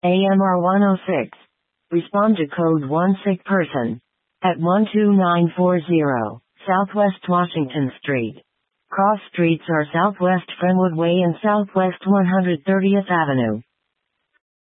AMR 106. Respond to code 1 sick person. At 12940, Southwest Washington Street. Cross streets are Southwest Frenwood Way and Southwest 130th Avenue.